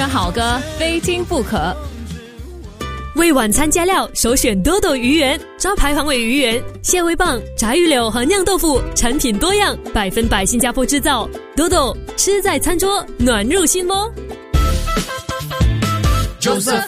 好歌，非听不可。 为晚餐加料，首选多多鱼圆，招牌黄尾鱼圆、蟹味棒、炸鱼柳和酿豆腐，产品多样，100%新加坡制造。多多吃在餐桌，暖入心窝。 Joseph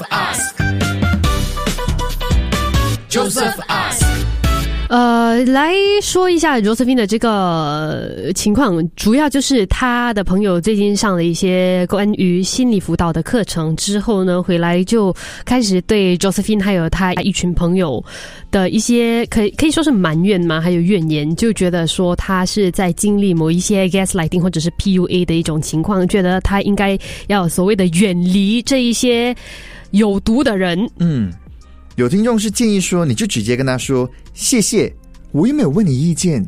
ask。 来说一下 Josephine 的这个情况，主要就是他的朋友最近上了一些关于心理辅导的课程之后呢，回来就开始对 Josephine 还有他一群朋友的一些可以说是埋怨嘛，还有怨言，就觉得说他是在经历某一些 gaslighting 或者是 PUA 的一种情况，觉得他应该要所谓的远离这一些有毒的人。 有听众是建议说，你就直接跟他说谢谢，我又没有问你意见。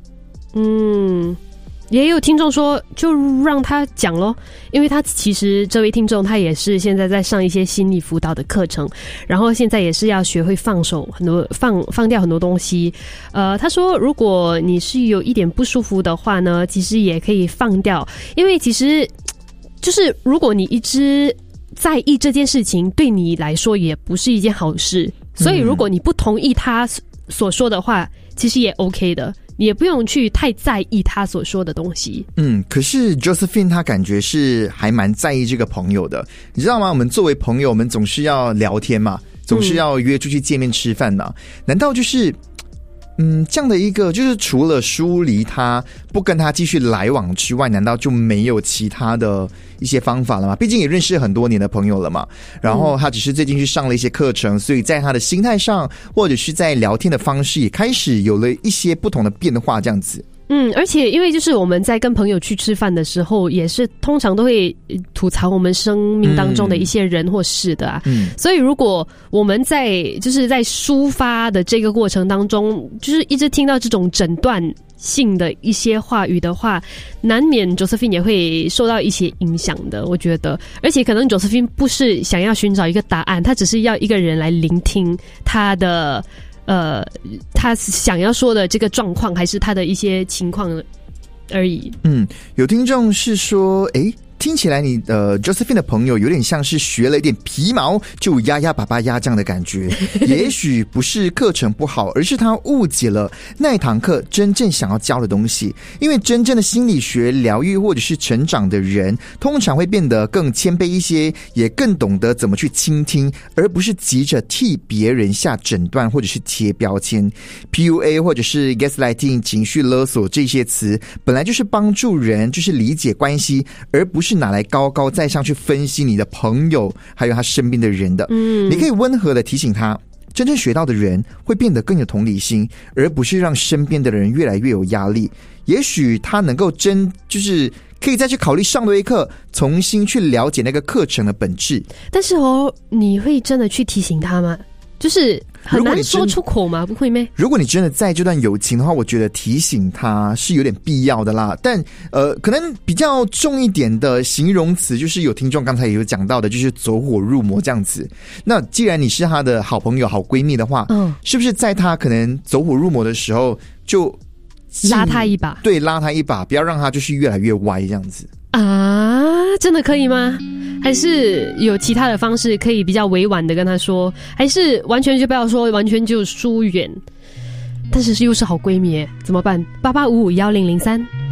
也有听众说就让他讲咯，因为他其实这位听众他也是现在在上一些心理辅导的课程，然后现在也是要学会放手很多，放掉很多东西。他说如果你是有一点不舒服的话呢，其实也可以放掉，因为其实就是如果你一直在意这件事情，对你来说也不是一件好事，所以如果你不同意他所说的话，其实也 OK 的，你也不用去太在意他所说的东西。 可是 Josephine 他感觉是还蛮在意这个朋友的，你知道吗？我们作为朋友，我们总是要聊天嘛，总是要约出去见面吃饭嘛，难道就是这样的一个，就是除了疏离他不跟他继续来往之外，难道就没有其他的一些方法了吗？毕竟也认识很多年的朋友了嘛，然后他只是最近去上了一些课程，所以在他的心态上或者是在聊天的方式也开始有了一些不同的变化这样子。 而且因为就是我们在跟朋友去吃饭的时候，也是通常都会吐槽我们生命当中的一些人或事的啊。所以如果我们在抒发的这个过程当中，就是一直听到这种诊断性的一些话语的话，难免 Josephine 也会受到一些影响的，我觉得。而且可能 Josephine 不是想要寻找一个答案，他只是要一个人来聆听他的他想要说的这个状况，还是他的一些情况而已。 有听众是说，听起来你Josephine 的朋友有点像是学了一点皮毛就压爸爸压这样的感觉。也许不是课程不好，而是他误解了那一堂课真正想要教的东西。因为真正的心理学疗愈或者是成长的人，通常会变得更谦卑一些，也更懂得怎么去倾听，而不是急着替别人下诊断或者是贴标签。 PUA 或者是 gaslighting 情绪勒索这些词本来就是帮助人就是理解关系，而不是拿来高高在上去分析你的朋友还有他身边的人的。你可以温和的提醒他，真正学到的人会变得更有同理心，而不是让身边的人越来越有压力。也许他能够就是可以再去考虑上多一课，重新去了解那个课程的本质。 但是你会真的去提醒他吗？就是很难说出口吗？不会咩？ 如果你真的在这段友情的话，我觉得提醒他是有点必要的啦。但可能比较重一点的形容词，就是有听众刚才也有讲到的，就是走火入魔这样子。那既然你是他的好朋友、好闺蜜的话，是不是在他可能走火入魔的时候，就拉他一把？ 对，拉他一把，不要让他就是越来越歪这样子啊？真的可以吗？还是有其他的方式可以比较委婉的跟他说？还是完全就不要说，完全就疏远？但是又是好闺蜜，怎么办？88551003